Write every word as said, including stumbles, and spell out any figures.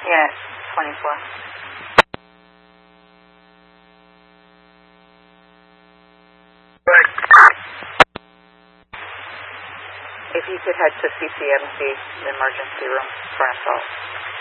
Unit twenty-four. If you could head to C C M C, the emergency room for assault.